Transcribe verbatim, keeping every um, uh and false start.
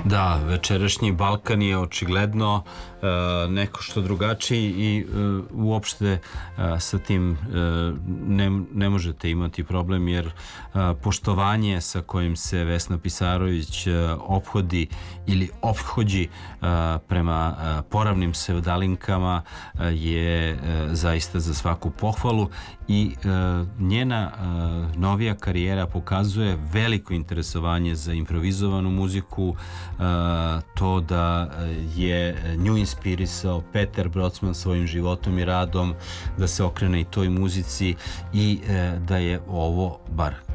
Da, večerašnji Balkan je očigledno uh, neko što drugačiji i uh, uopšte uh, sa tim uh, ne, ne možete imati problem, jer uh, poštovanje sa kojim se Vesna Pisarović uh, ophodi ili ophođi uh, prema uh, poravnim sevdalinkama uh, je uh, zaista za svaku pohvalu i uh, njena uh, novija karijera pokazuje veliko interesovanje za improvizovanu muziku, uh, to da je nju inspirisao Peter Brodsman svojim životom i radom, da se okrene i toj muzici i uh, da je ovo, bar